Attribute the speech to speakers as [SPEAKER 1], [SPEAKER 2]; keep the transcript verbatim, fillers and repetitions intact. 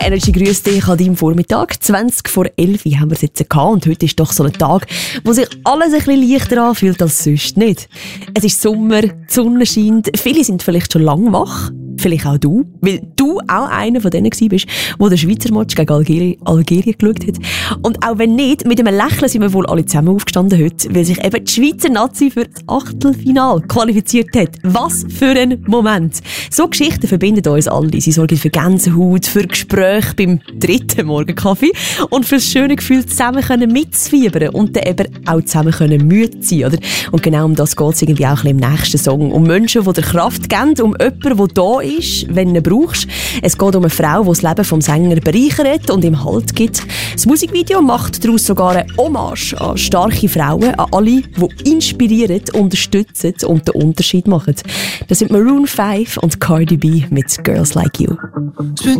[SPEAKER 1] Energy grüßt dich an deinem Vormittag. zwanzig vor elf haben wir es jetzt gehabt und heute ist doch so ein Tag, wo sich alles ein bisschen leichter anfühlt als sonst nicht. Es ist Sommer, die Sonne scheint, viele sind vielleicht schon lange wach. Vielleicht auch du, weil du auch einer von denen warst, der den Schweizer Match gegen Algerien, Algerien geschaut hat. Und auch wenn nicht, mit einem Lächeln sind wir wohl alle zusammen aufgestanden heute, weil sich eben die Schweizer Nazi für das Achtelfinale qualifiziert hat. Was für ein Moment! So Geschichten verbinden uns alle. Sie sorgen für Gänsehaut, für Gespräche beim dritten Morgenkaffee und für das schöne Gefühl, zusammen können mitzufiebern und dann eben auch zusammen können müde sein, oder? Und genau um das geht es irgendwie auch ein bisschen im nächsten Song. Um Menschen, die dir Kraft geben, um jemanden, der da ist, wenn du ihn brauchst. Es geht um eine Frau, die das Leben vom Sänger bereichert und ihm Halt gibt. Das Musikvideo macht daraus sogar eine Hommage an starke Frauen, an alle, die inspirieren, unterstützen und den Unterschied machen. Das sind Maroon five und Cardi B mit Girls Like You.